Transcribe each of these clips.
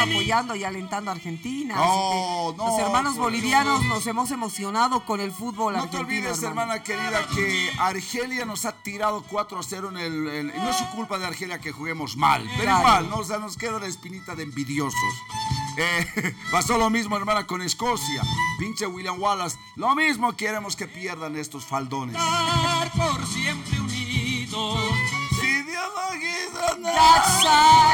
apoyando y alentando a Argentina. No, no. Los hermanos bolivianos nos hemos emocionado con el fútbol argentino. No te olvides, hermana querida, que Argelia nos ha tirado 4-0 no es su culpa de Argelia que juguemos mal, pero claro. igual, ¿no? O sea, nos queda la espinita de envidiosos. Pasó lo mismo, hermana, con Escocia. Pinche William Wallace. Lo mismo queremos que pierdan estos faldones. Por siempre unidos. Si Dios no quiso nada.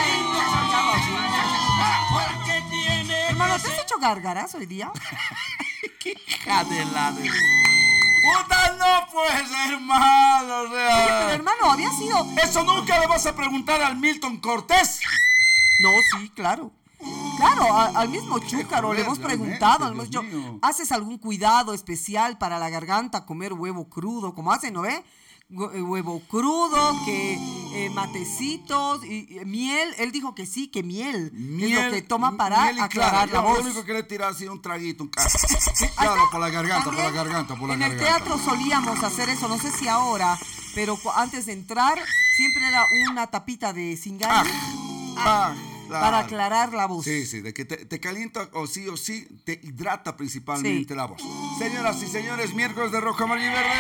Hermano, ¿te has hecho gárgaras hoy día? ¡Qué hija de la de... ¡Puta, no puede ser malo! O sea... Oye, pero hermano, había sido... ¿Eso nunca le vas a preguntar al Milton Cortés? No, sí, claro. Claro, al mismo Chúcaro le hemos preguntado, le hemos dicho, ¿haces algún cuidado especial para la garganta, comer huevo crudo, como hacen, ¿no ve? Huevo crudo, que matecitos, y miel. Él dijo que sí, que miel es lo que toma para aclarar la voz. Lo único que le tira así un traguito, un claro, por la garganta, por la garganta. En el teatro solíamos hacer eso, no sé si ahora, pero antes de entrar siempre era una tapita de Singani. Claro. Para aclarar la voz. Sí, de que te calienta o sí, te hidrata principalmente la voz. Señoras y señores, miércoles de Rojo, Amarillo y Verde.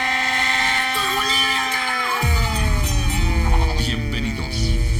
Bienvenidos.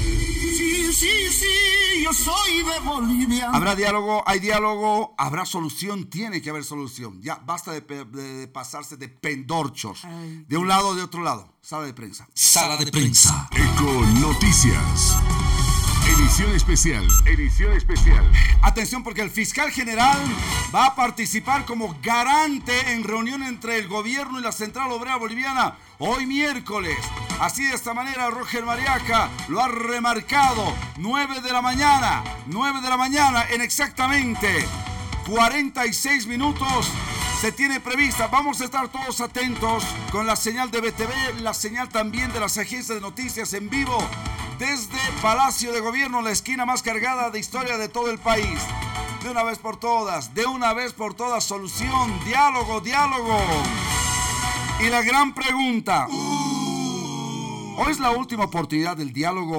Sí, yo soy de Bolivia. Habrá diálogo, hay diálogo, habrá solución, tiene que haber solución. Ya, basta de pasarse de pendorchos. Ay. De un lado o de otro lado. Sala de prensa. Sala de prensa. Eco Noticias. Edición especial. Atención, porque el fiscal general va a participar como garante en reunión entre el gobierno y la Central Obrera Boliviana hoy miércoles. Así, de esta manera, Roger Mariaca lo ha remarcado. 9 de la mañana, en exactamente 46 minutos se tiene prevista. Vamos a estar todos atentos con la señal de BTV, la señal también de las agencias de noticias en vivo desde Palacio de Gobierno, la esquina más cargada de historia de todo el país. De una vez por todas, solución, diálogo. Y la gran pregunta, ¿hoy es la última oportunidad del diálogo?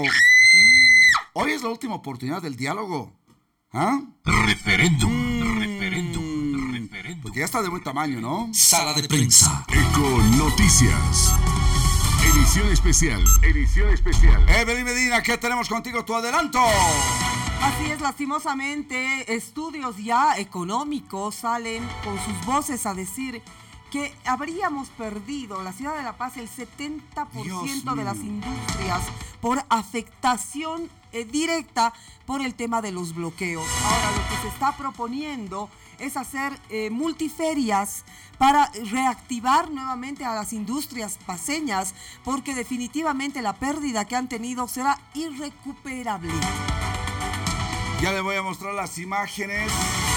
¿Ah? Referéndum. Porque ya está de buen tamaño, ¿no? Sala de prensa. Eco Noticias. Edición especial. Evelyn Medina, ¿qué tenemos contigo? Tu adelanto. Así es, lastimosamente, estudios ya económicos salen con sus voces a decir que habríamos perdido la ciudad de La Paz el 70% de las industrias por afectación directa por el tema de los bloqueos. Ahora, lo que se está proponiendo es hacer multiferias para reactivar nuevamente a las industrias paceñas, porque definitivamente la pérdida que han tenido será irrecuperable. Ya le voy a mostrar las imágenes.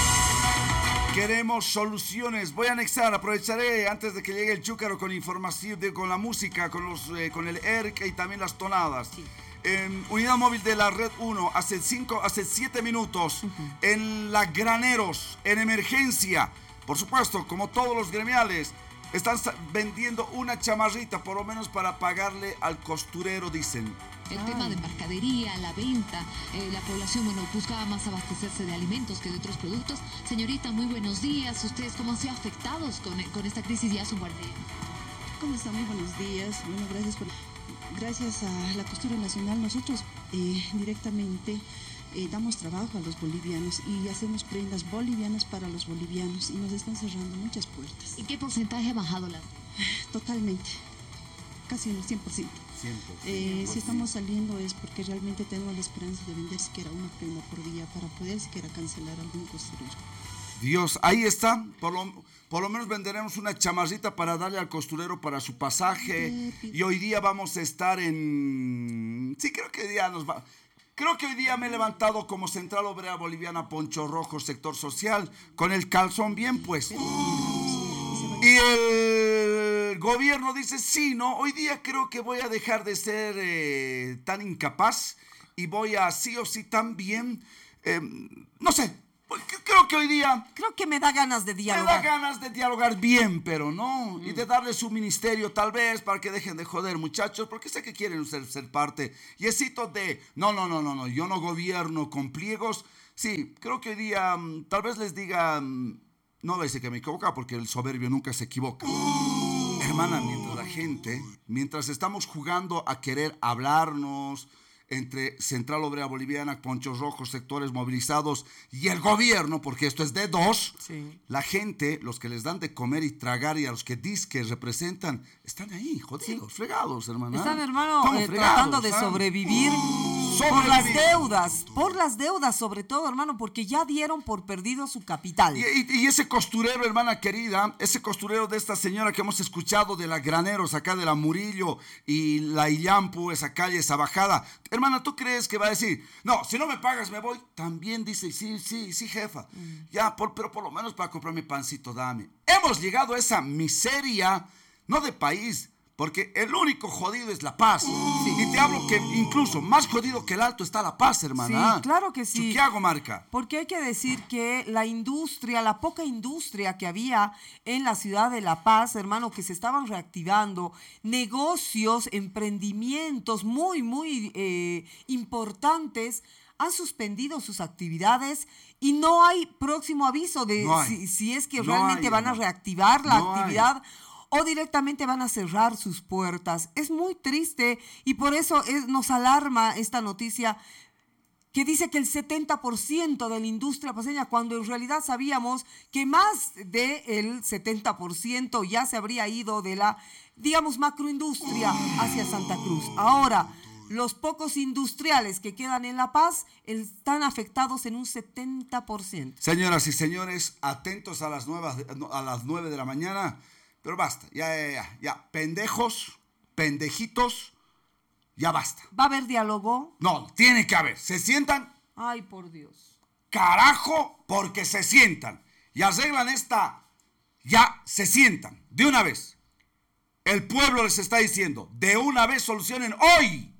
Queremos soluciones. Voy a anexar, aprovecharé antes de que llegue el Chúcaro con información, con la música, con el ERC y también las tonadas. Sí. Unidad móvil de la Red 1, hace 7 minutos, en la Graneros, en emergencia. Por supuesto, como todos los gremiales, están vendiendo una chamarrita, por lo menos para pagarle al costurero, dicen. El tema de mercadería, la venta, la población, buscaba más abastecerse de alimentos que de otros productos. Señorita, muy buenos días. ¿Ustedes cómo han sido afectados con esta crisis ya a su guardia? ¿Cómo están? Muy buenos días. Bueno, gracias a la Costura Nacional, nosotros directamente damos trabajo a los bolivianos y hacemos prendas bolivianas para los bolivianos y nos están cerrando muchas puertas. ¿En qué porcentaje ha bajado la...? Totalmente, casi en el 100%. Si estamos saliendo es porque realmente tenemos la esperanza de vender siquiera una prenda por día para poder siquiera cancelar algún costurero. Dios, ahí está, por lo menos venderemos una chamarrita para darle al costurero para su pasaje. Y hoy día vamos a estar en... Sí, creo que hoy día me he levantado como Central Obrera Boliviana, poncho rojo, sector social, con el calzón bien puesto. Y el gobierno dice, sí, ¿no? Hoy día creo que voy a dejar de ser tan incapaz y voy a sí o sí también, no sé, creo que hoy día... Creo que me da ganas de dialogar. Me da ganas de dialogar bien, pero no, y de darle su ministerio tal vez para que dejen de joder, muchachos, porque sé que quieren ser parte. Y esito de, no, yo no gobierno con pliegos, Sí, creo que hoy día tal vez les diga, no voy a decir que me equivoca porque el soberbio nunca se equivoca. Hermana, mientras estamos jugando a querer hablarnos entre Central Obrera Boliviana, Ponchos Rojos, sectores movilizados y el gobierno, porque esto es de dos, Sí. la gente, los que les dan de comer y tragar y a los que dizque representan, están ahí, jodidos, fregados, hermana. Están, hermano, Estamos tratando de ¿sabes? sobrevivir por las deudas sobre todo, hermano, porque ya dieron por perdido su capital. Y ese costurero, hermana querida, ese costurero de esta señora que hemos escuchado de la Graneros, acá de la Murillo y la Illampu, esa calle, esa bajada. Hermana, ¿tú crees que va a decir, no, si no me pagas me voy? También dice, sí, jefa. Ya, pero por lo menos para comprar mi pancito, dame. Hemos llegado a esa miseria, no de país, porque el único jodido es La Paz. Y te hablo que incluso más jodido que el Alto está La Paz, hermana. Sí, claro que sí. ¿Qué hago, Marca? Porque hay que decir que la industria, la poca industria que había en la ciudad de La Paz, hermano, que se estaban reactivando, negocios, emprendimientos muy importantes, han suspendido sus actividades y no hay próximo aviso de si es que realmente van a reactivar la actividad o directamente van a cerrar sus puertas. Es muy triste y por eso nos alarma esta noticia que dice que el 70% de la industria paceña, cuando en realidad sabíamos que más del 70% ya se habría ido de la, digamos, macroindustria hacia Santa Cruz. Ahora, los pocos industriales que quedan en La Paz están afectados en un 70%. Señoras y señores, atentos a las 9 de la mañana. Pero basta, ya, pendejos, pendejitos, ya basta. ¿Va a haber diálogo? No, tiene que haber. ¿Se sientan? Ay, por Dios. Carajo, porque se sientan. Y arreglan ya se sientan, de una vez. El pueblo les está diciendo, de una vez solucionen hoy.